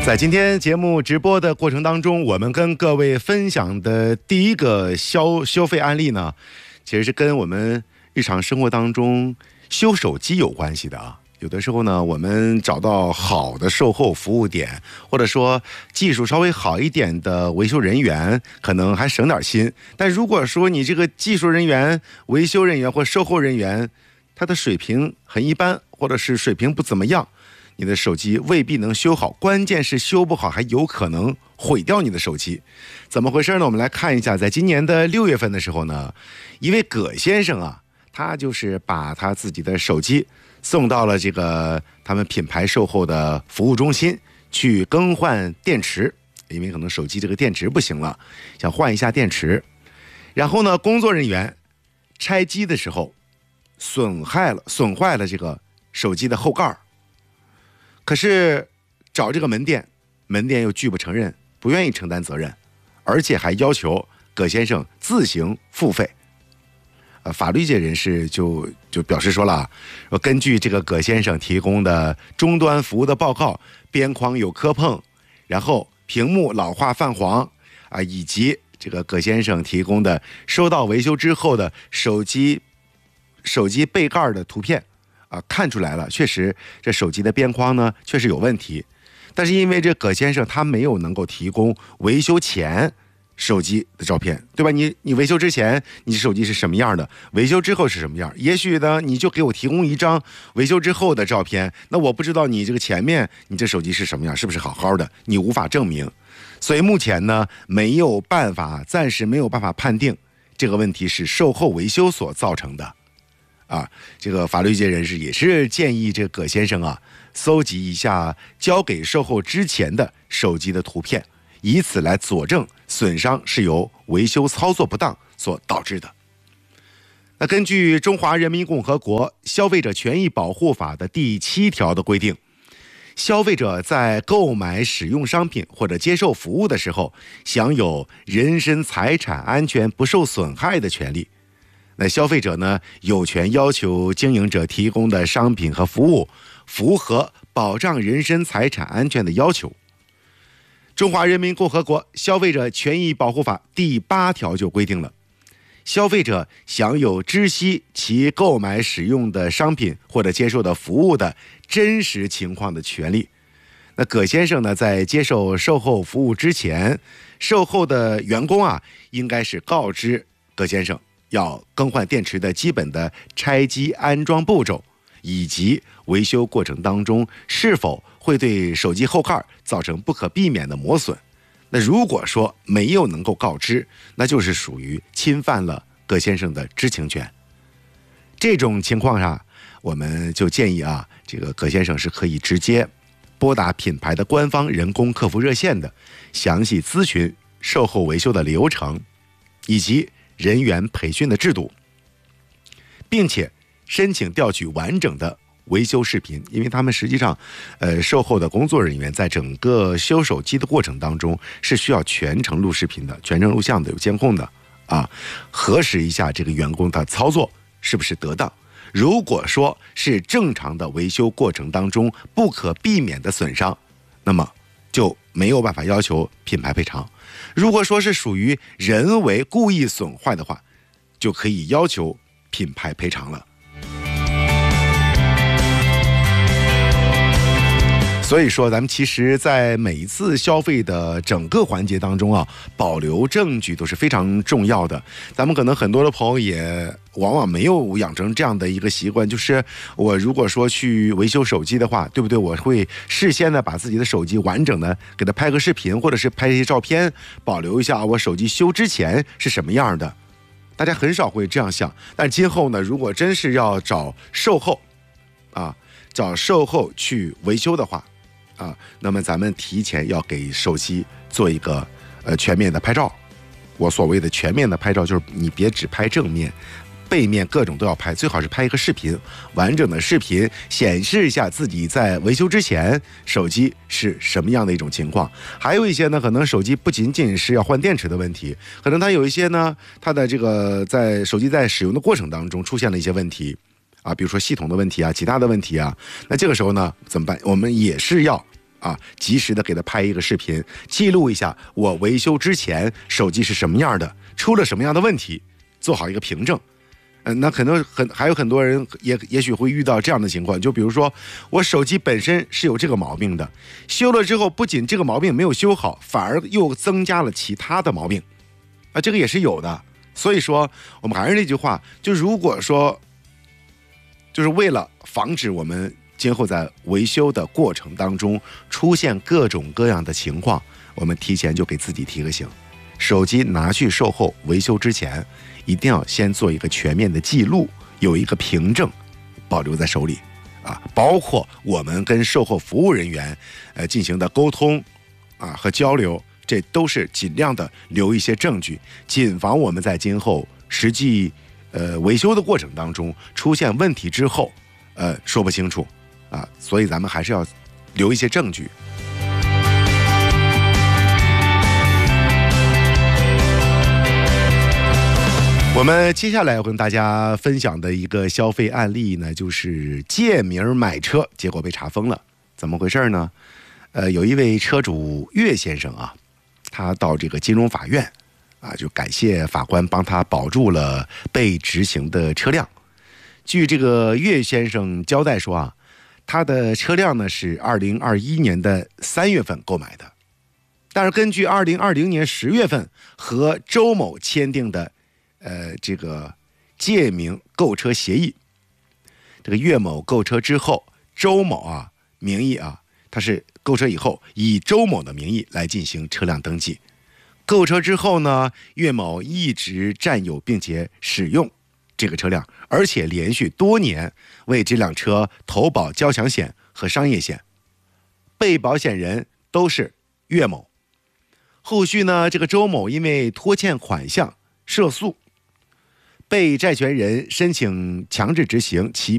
在今天节目直播的过程当中，我们跟各位分享的第一个消费案例呢，其实是跟我们日常生活当中修手机有关系的啊。有的时候呢，我们找到好的售后服务点，或者说技术稍微好一点的维修人员，可能还省点心。但如果说你这个技术人员、维修人员或售后人员，他的水平很一般，或者是水平不怎么样，你的手机未必能修好，关键是修不好还有可能毁掉你的手机。怎么回事呢？我们来看一下，在今年的6月份的时候呢，一位葛先生啊，他就是把他自己的手机送到了这个他们品牌售后的服务中心去更换电池，因为可能手机这个电池不行了，想换一下电池。然后呢，工作人员拆机的时候损坏了这个手机的后盖，可是找这个门店又拒不承认，不愿意承担责任，而且还要求葛先生自行付费。法律界人士就表示说了，根据这个葛先生提供的终端服务的报告，边框有磕碰，然后屏幕老化泛黄啊，以及这个葛先生提供的收到维修之后的手机背盖的图片啊，看出来了，确实这手机的边框呢确实有问题。但是因为这葛先生他没有能够提供维修前手机的照片，对吧？你维修之前你手机是什么样的，维修之后是什么样，也许呢你就给我提供一张维修之后的照片，那我不知道你这个前面你这手机是什么样，是不是好好的，你无法证明。所以目前呢暂时没有办法判定这个问题是售后维修所造成的啊。这个法律界人士也是建议这个葛先生啊，搜集一下交给售后之前的手机的图片，以此来佐证损伤是由维修操作不当所导致的。那根据《中华人民共和国消费者权益保护法》的第7条的规定，消费者在购买使用商品或者接受服务的时候，享有人身财产安全不受损害的权利。那消费者呢，有权要求经营者提供的商品和服务符合保障人身财产安全的要求。中华人民共和国消费者权益保护法第8条就规定了，消费者享有知悉其购买使用的商品或者接受的服务的真实情况的权利。那葛先生呢，在接受售后服务之前，售后的员工啊，应该是告知葛先生要更换电池的基本的拆机安装步骤，以及维修过程当中是否会对手机后盖造成不可避免的磨损。那如果说没有能够告知，那就是属于侵犯了葛先生的知情权。这种情况下，我们就建议啊，这个葛先生是可以直接拨打品牌的官方人工客服热线的，详细咨询售后维修的流程以及人员培训的制度，并且申请调取完整的维修视频，因为他们实际上售后的工作人员在整个修手机的过程当中是需要全程录视频的，全程录像的，有监控的啊，核实一下这个员工的操作是不是得当。如果说是正常的维修过程当中不可避免的损伤，那么就没有办法要求品牌赔偿。如果说是属于人为故意损坏的话，就可以要求品牌赔偿了。所以说咱们其实在每一次消费的整个环节当中啊，保留证据都是非常重要的。咱们可能很多的朋友也往往没有养成这样的一个习惯，就是我如果说去维修手机的话，对不对，我会事先的把自己的手机完整的给它拍个视频，或者是拍一些照片，保留一下我手机修之前是什么样的。大家很少会这样想，但今后呢，如果真是要找售后去维修的话啊，那么咱们提前要给手机做一个全面的拍照。我所谓的全面的拍照，就是你别只拍正面，背面各种都要拍，最好是拍一个视频，完整的视频显示一下自己在维修之前手机是什么样的一种情况。还有一些呢，可能手机不仅仅是要换电池的问题，可能它有一些呢，它的这个在手机在使用的过程当中出现了一些问题啊，比如说系统的问题啊，其他的问题啊，那这个时候呢怎么办？我们也是要及时的给他拍一个视频，记录一下我维修之前手机是什么样的，出了什么样的问题，做好一个凭证。那可能还有很多人也许会遇到这样的情况，就比如说我手机本身是有这个毛病的，修了之后不仅这个毛病没有修好，反而又增加了其他的毛病，这个也是有的。所以说我们还是那句话，就如果说就是为了防止我们今后在维修的过程当中出现各种各样的情况，我们提前就给自己提个醒，手机拿去售后维修之前一定要先做一个全面的记录，有一个凭证保留在手里包括我们跟售后服务人员进行的沟通和交流，这都是尽量的留一些证据，谨防我们在今后实际维修的过程当中出现问题之后说不清楚所以咱们还是要留一些证据。我们接下来要跟大家分享的一个消费案例呢，就是借名买车，结果被查封了。怎么回事呢？有一位车主岳先生他到这个金融法院就感谢法官帮他保住了被执行的车辆。据这个岳先生交代说他的车辆呢是2021年的3月份购买的，但是根据2020年10月份和周某签订的这个借名购车协议，这个岳某购车之后，周某名义他是购车以后以周某的名义来进行车辆登记。购车之后呢，岳某一直占有并且使用这个车辆，而且连续多年为这辆车投保交强险和商业险，被保险人都是岳某。后续呢，这个周某因为拖欠款项涉诉，被债权人申请强制执行其